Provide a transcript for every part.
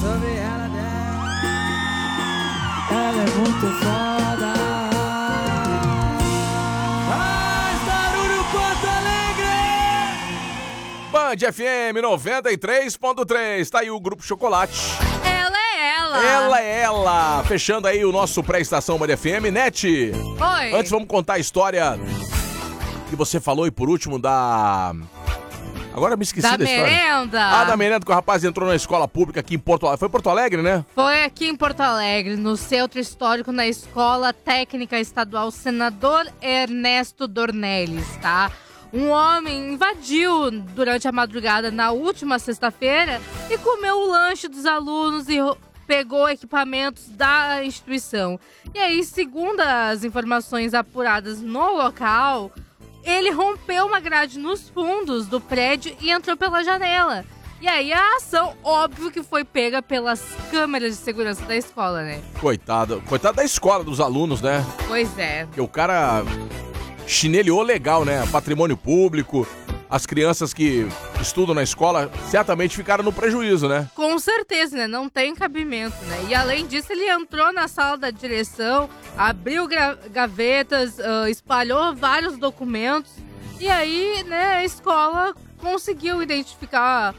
sobre ela dela. Ela é muito foda. Faz barulho, Porto Alegre! Band FM 93.3. Tá aí o Grupo Chocolate. Ela é ela. Ela é ela. Fechando aí o nosso pré-estação Band FM. Nete. Oi. Antes vamos contar a história que você falou e por último da... Agora eu me esqueci da história. Merenda. Da merenda, que o rapaz entrou na escola pública aqui em Porto Alegre. Foi em Porto Alegre, né? Foi aqui em Porto Alegre, no Centro Histórico, na Escola Técnica Estadual Senador Ernesto Dornelles, tá? Um homem invadiu durante a madrugada na última sexta-feira e comeu o lanche dos alunos e pegou equipamentos da instituição. E aí, segundo as informações apuradas no local, ele rompeu uma grade nos fundos do prédio e entrou pela janela. E aí a ação, óbvio que foi pega pelas câmeras de segurança da escola, né? Coitado da escola, dos alunos, né? Pois é. Porque o cara chineleou legal, né? Patrimônio público, as crianças que estudam na escola certamente ficaram no prejuízo, né? Com certeza, né? Não tem cabimento, né? E além disso, ele entrou na sala da direção, abriu gavetas, espalhou vários documentos. E aí, né, a escola conseguiu identificar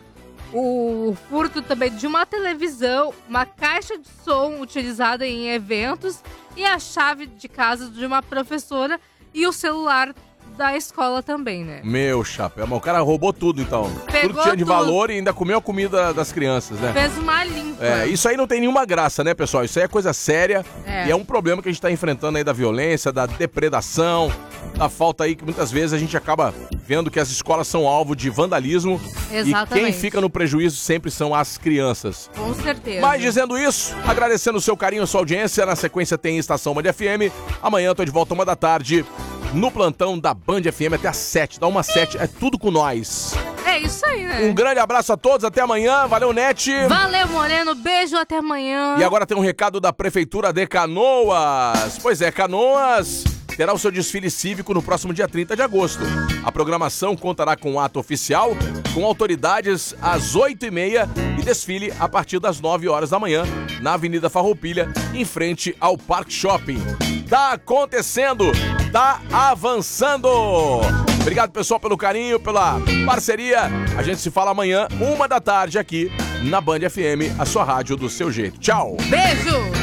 o furto também de uma televisão, uma caixa de som utilizada em eventos e a chave de casa de uma professora e o celular da escola também, né? Meu chapéu, mas o cara roubou tudo, então. Pegou tudo que tinha de tudo. valor e ainda comeu a comida das crianças, né? Fez uma limpa. Isso aí não tem nenhuma graça, né, pessoal? Isso aí é coisa séria É. e é um problema que a gente tá enfrentando aí da violência, da depredação, da falta aí que muitas vezes a gente acaba vendo que as escolas são alvo de vandalismo. Exatamente. E quem fica no prejuízo sempre são as crianças. Com certeza. Mas dizendo isso, agradecendo o seu carinho, a sua audiência, na sequência tem Estação Band FM. Amanhã eu tô de volta 1h no plantão da Band FM até às 7, da 1 às 7, é tudo com nós. É isso aí, né? Um grande abraço a todos, até amanhã, valeu Nete. Valeu, Moreno, beijo, até amanhã. E agora tem um recado da Prefeitura de Canoas. Pois é, Canoas terá o seu desfile cívico no próximo dia 30 de agosto. A programação contará com um ato oficial, com autoridades às 8h30 e desfile a partir das 9 horas da manhã, na Avenida Farroupilha, em frente ao Parque Shopping. Tá acontecendo, tá avançando. Obrigado, pessoal, pelo carinho, pela parceria. A gente se fala amanhã, 1h aqui na Band FM, a sua rádio do seu jeito. Tchau. Beijo.